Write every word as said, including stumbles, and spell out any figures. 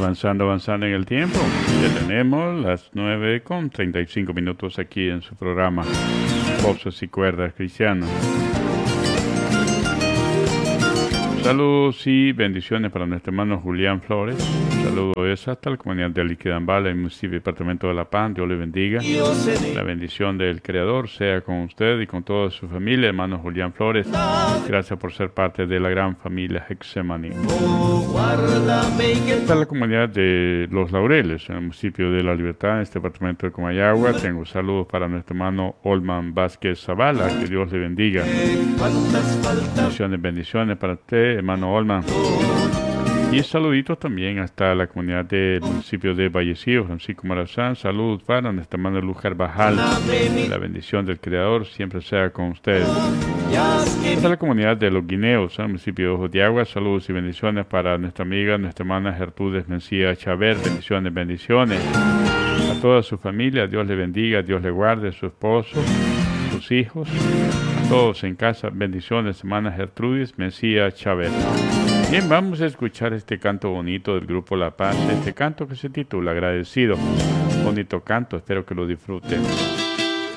avanzando, avanzando en el tiempo. Ya tenemos las nueve con treinta y cinco minutos aquí en su programa Voces y Cuerdas Cristianas. Saludos y bendiciones para nuestro hermano Julián Flores. Un saludo es hasta la comunidad de Liquidambala, en el municipio departamento de La Paz. Dios le bendiga. La bendición del Creador sea con usted y con toda su familia, hermano Julián Flores. Gracias por ser parte de la gran familia Hexemaní. Está la comunidad de Los Laureles, en el municipio de La Libertad, en este departamento de Comayagua. Tengo saludos para nuestro hermano Olman Vázquez Zavala. Que Dios le bendiga. Bendiciones, bendiciones para usted, hermano Olman. Y saluditos también hasta la comunidad del municipio de Vallecillo, Francisco Morazán. Saludos para nuestra hermana Luz Carvajal. La bendición del Creador siempre sea con ustedes. Hasta la comunidad de Los Guineos, en el municipio de Ojos de Agua. Saludos y bendiciones para nuestra amiga, nuestra hermana Gertrudes Mencía Chaver. Bendiciones, bendiciones. A toda su familia, Dios le bendiga, Dios le guarde, su esposo, sus hijos, a todos en casa. Bendiciones, hermana Gertrudis Mencía Chaver. Bien, vamos a escuchar este canto bonito del grupo La Paz, este canto que se titula Agradecido. Bonito canto, espero que lo disfruten.